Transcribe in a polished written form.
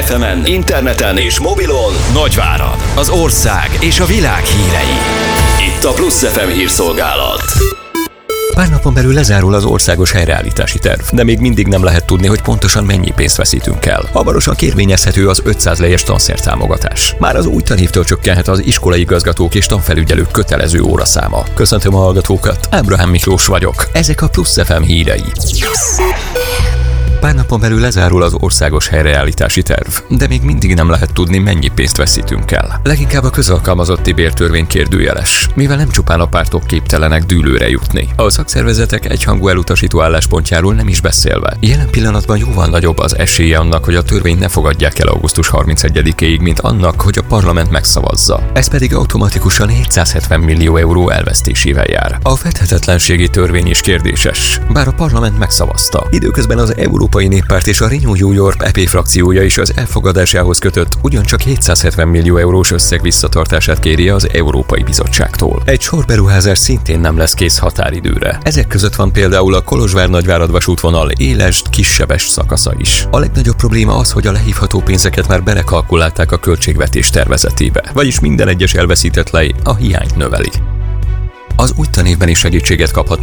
FM-en, interneten és mobilon Nagyvárad, az ország és a világ hírei. Itt a Plusz FM hírszolgálat. Pár napon belül lezárul az országos helyreállítási terv, de még mindig nem lehet tudni, hogy pontosan mennyi pénzt veszítünk el. Hamarosan kérvényezhető az 500 lejes tanszertámogatás. Már az új tanévtől csökkenhet az iskolai igazgatók és tanfelügyelők kötelező óraszáma. Köszöntöm a hallgatókat, Ábrahám Miklós vagyok. Ezek a Plusz FM hírei. Pár napon belül lezárul az országos helyreállítási terv, de még mindig nem lehet tudni, mennyi pénzt veszítünk el. Leginkább a közalkalmazotti bértörvény kérdőjeles, mivel nem csupán a pártok képtelenek dűlőre jutni. A szakszervezetek egyhangú elutasító álláspontjáról nem is beszélve. Jelen pillanatban jóval nagyobb az esélye annak, hogy a törvényt ne fogadják el augusztus 31-éig, mint annak, hogy a parlament megszavazza. Ez pedig automatikusan 770 millió euró elvesztésével jár. A fedhetetlenségi törvény is kérdéses, bár a parlament megszavazta. Időközben az Európai Néppárt és a Renew New York EP frakciója is az elfogadásához kötött ugyancsak 770 millió eurós összeg visszatartását kéri az Európai Bizottságtól. Egy sor beruházás szintén nem lesz kész határidőre. Ezek között van például a Kolozsvár-Nagyvárad vasútvonal Élesd kisebes szakasza is. A legnagyobb probléma az, hogy a lehívható pénzeket már belekalkulálták a költségvetés tervezetébe, vagyis minden egyes elveszített lej a hiányt növeli. Az új tanévben is segítséget kaphat